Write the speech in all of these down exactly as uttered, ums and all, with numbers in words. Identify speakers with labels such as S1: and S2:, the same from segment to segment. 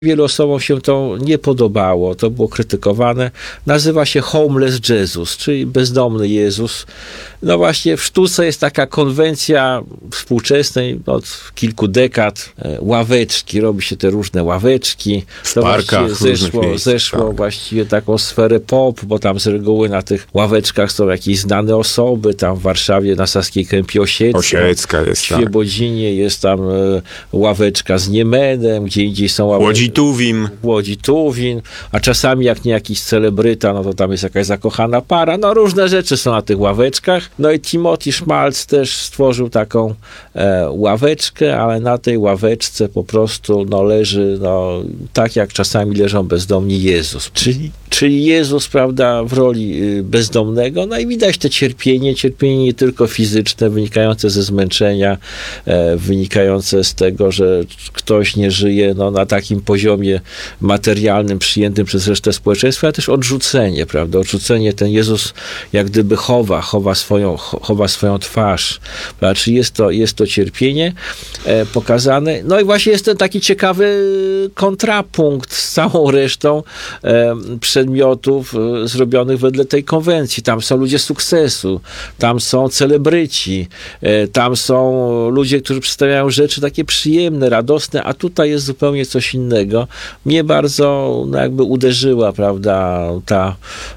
S1: Wielu osobom się to nie podobało, to było krytykowane. Nazywa się Homeless Jesus, czyli bezdomny Jezus. No właśnie w sztuce jest taka konwencja współczesnej od kilku dekad. Ławeczki, robi się te różne ławeczki.
S2: W
S1: to
S2: parkach,
S1: właściwie zeszło,
S2: miejscach,
S1: zeszło
S2: tak.
S1: właściwie taką sferę pop, bo tam z reguły na tych ławeczkach są jakieś znane osoby. Tam w Warszawie na Saskiej Kępie Osiecka.
S2: Osiecka jest,
S1: W Świebodzinie jest tam e, ławeczka z Niemenem, gdzie indziej są ławeczki.
S2: Łodzi Tuwim.
S1: Łodzi Tuwin, a czasami jak nie jakiś celebryta, no to tam jest jakaś zakochana para, no różne rzeczy są na tych ławeczkach. No i Timothy Schmalz też stworzył taką e, ławeczkę, ale na tej ławeczce po prostu no, leży, no, tak jak czasami leżą bezdomni Jezus. Czyli, czyli Jezus, prawda, w roli y, bezdomnego, no i widać te cierpienie, cierpienie nie tylko fizyczne, wynikające ze zmęczenia, e, wynikające z tego, że ktoś nie żyje no, na takim poziomie materialnym, przyjętym przez resztę społeczeństwa, ale też odrzucenie, prawda, odrzucenie. Ten Jezus jak gdyby chowa, chowa swoją, chowa swoją twarz, prawda? Czyli jest to, jest to cierpienie e, pokazane. No i właśnie jest ten taki ciekawy kontrapunkt z całą resztą e, przedmiotów e, zrobionych wedle tej konwencji. Tam są ludzie sukcesu, tam są celebryci, e, tam są ludzie, którzy przedstawiają rzeczy takie przyjemne, radosne, a tutaj jest zupełnie coś innego. Mnie bardzo no, jakby uderzyła, prawda, ta,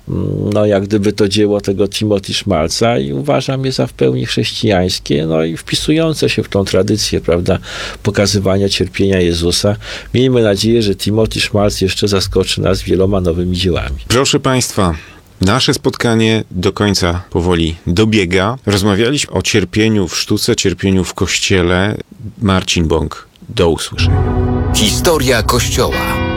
S1: no jak gdyby to dzieło tego Timothy Schmalza i uważam je za w pełni chrześcijańskie, no i wpisujące się w tą tradycję, prawda, pokazywania cierpienia Jezusa. Miejmy nadzieję, że Timothy Schmalz jeszcze zaskoczy nas wieloma nowymi dziełami.
S2: Proszę Państwa, nasze spotkanie do końca powoli dobiega. Rozmawialiśmy o cierpieniu w sztuce, cierpieniu w Kościele. Marcin Bąk, do usłyszenia.
S3: Historia Kościoła.